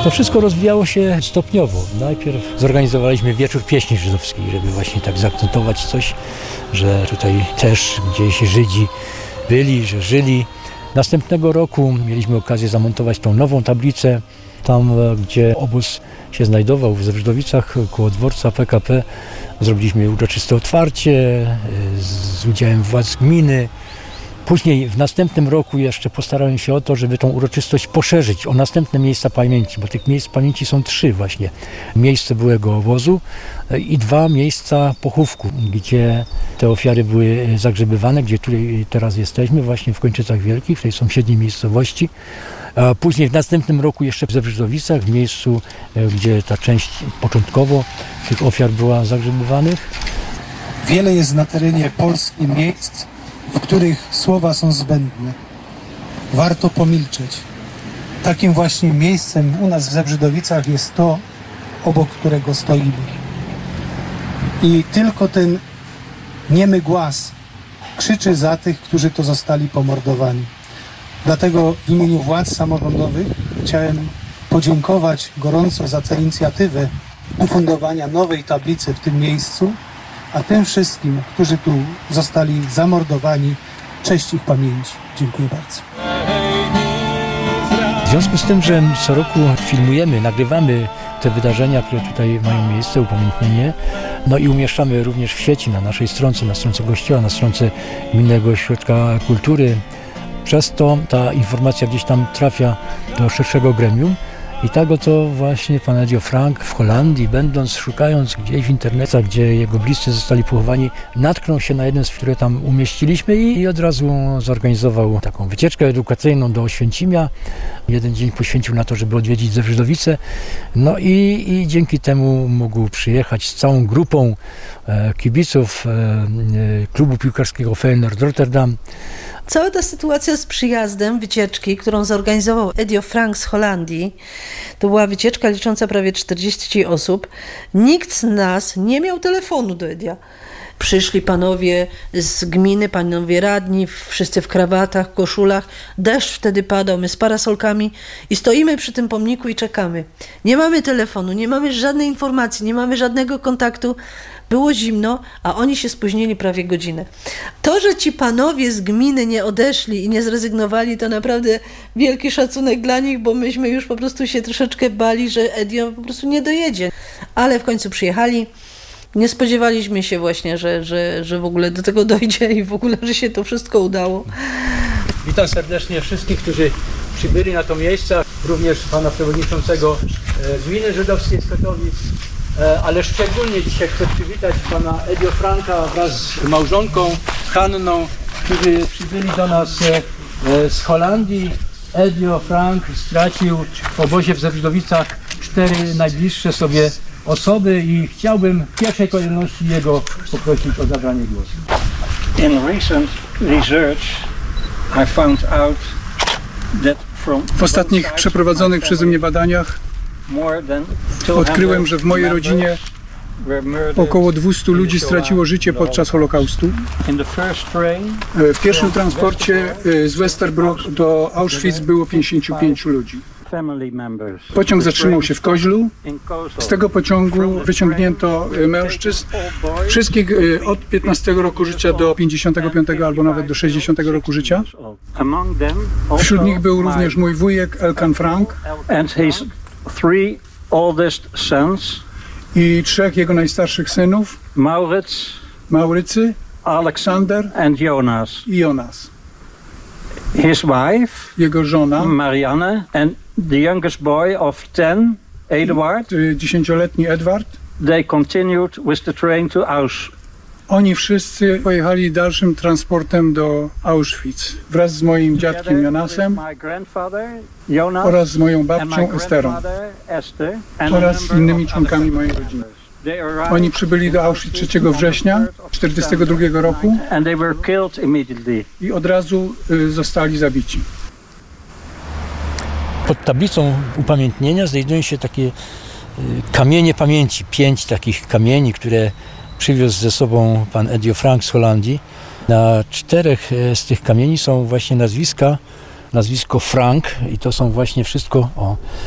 To wszystko rozwijało się stopniowo. Najpierw zorganizowaliśmy wieczór pieśni żydowskiej, żeby właśnie tak zaakcentować coś, że tutaj też gdzieś Żydzi byli, że żyli. Następnego roku mieliśmy okazję zamontować tą nową tablicę. Tam, gdzie obóz się znajdował w Zebrzydowicach, koło dworca PKP, zrobiliśmy uroczyste otwarcie z udziałem władz gminy. Później w następnym roku jeszcze postarałem się o to, żeby tą uroczystość poszerzyć o następne miejsca pamięci, bo tych miejsc pamięci są 3 właśnie. Miejsce byłego obozu i 2 miejsca pochówku, gdzie te ofiary były zagrzebywane, gdzie tutaj teraz jesteśmy, właśnie w Kończycach Wielkich, w tej sąsiedniej miejscowości. A później w następnym roku jeszcze w Zebrzydowicach, w miejscu, gdzie ta część początkowo tych ofiar była zagrzebywanych. Wiele jest na terenie Polski miejsc, w których słowa są zbędne. Warto pomilczeć. Takim właśnie miejscem u nas w Zebrzydowicach jest to, obok którego stoimy. I tylko ten niemy głaz krzyczy za tych, którzy to zostali pomordowani. Dlatego w imieniu władz samorządowych chciałem podziękować gorąco za tę inicjatywę ufundowania nowej tablicy w tym miejscu, a tym wszystkim, którzy tu zostali zamordowani, cześć ich pamięci. Dziękuję bardzo. W związku z tym, że co roku filmujemy, nagrywamy te wydarzenia, które tutaj mają miejsce, upamiętnienie, no i umieszczamy również w sieci na naszej stronce, na stronce kościoła, na stronce Gminnego Ośrodka Kultury. Przez to ta informacja gdzieś tam trafia do szerszego gremium. I tak oto właśnie pan Edio Frank w Holandii, będąc, szukając gdzieś w internecie, gdzie jego bliscy zostali pochowani, natknął się na jeden z, które tam umieściliśmy i od razu zorganizował taką wycieczkę edukacyjną do Oświęcimia. Jeden dzień poświęcił na to, żeby odwiedzić Zebrzydowice. No i dzięki temu mógł przyjechać z całą grupą kibiców klubu piłkarskiego Feyenoord Rotterdam. Cała ta sytuacja z przyjazdem wycieczki, którą zorganizował Edio Frank z Holandii, to była wycieczka licząca prawie 40 osób. Nikt z nas nie miał telefonu do Edia. Przyszli panowie z gminy, panowie radni, wszyscy w krawatach, koszulach. Deszcz wtedy padał, my z parasolkami i stoimy przy tym pomniku i czekamy. Nie mamy telefonu, nie mamy żadnej informacji, nie mamy żadnego kontaktu. Było zimno, a oni się spóźnili prawie godzinę. To, że ci panowie z gminy nie odeszli i nie zrezygnowali, to naprawdę wielki szacunek dla nich, bo myśmy już po prostu się troszeczkę bali, że Edio po prostu nie dojedzie. Ale w końcu przyjechali. Nie spodziewaliśmy się właśnie, że w ogóle do tego dojdzie i w ogóle, że się to wszystko udało. Witam serdecznie wszystkich, którzy przybyli na to miejsce, również pana przewodniczącego Gminy Żydowskiej z Katowic, ale szczególnie dzisiaj chcę przywitać pana Edio Franka wraz z małżonką Hanną, którzy przybyli do nas z Holandii. Edio Frank stracił w obozie w Zebrzydowicach 4 najbliższe sobie osoby i chciałbym w pierwszej kolejności jego poprosić o zabranie głosu. In recent research I found out that W ostatnich przeprowadzonych przeze mnie badaniach odkryłem, że w mojej rodzinie około 200 ludzi straciło życie podczas Holokaustu. W pierwszym transporcie z Westerbrok do Auschwitz było 55 ludzi. Pociąg zatrzymał się w Koźlu. Z tego pociągu wyciągnięto mężczyzn, wszystkich od 15 roku życia do 55 albo nawet do 60 roku życia. Wśród nich był również mój wujek Elkan Frank i 3 jego najstarszych synów, Maurycy, Aleksander i Jonas. His wife, jego żona, Marianne, and the youngest boy of 10, Eduard, 10-letni Edward. They continued with the train to Auschwitz. Oni wszyscy pojechali dalszym transportem do Auschwitz wraz z moim dziadkiem Jonasem oraz z moją babcią Esterą oraz z innymi członkami mojej rodziny. Oni przybyli do Auschwitz 3 września 1942 roku i od razu zostali zabici. Pod tablicą upamiętnienia znajdują się takie kamienie pamięci, 5 takich kamieni, które przywiózł ze sobą pan Edio Frank z Holandii. Na 4 z tych kamieni są właśnie nazwisko Frank i to są właśnie wszystko